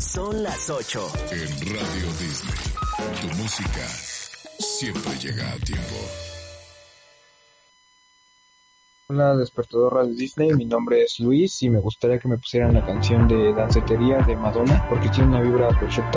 Son las 8. En Radio Disney, tu música siempre llega a tiempo. Hola, despertador de Disney, mi nombre es Luis y me gustaría que me pusieran la canción de Dancetería de Madonna porque tiene una vibra perfecta.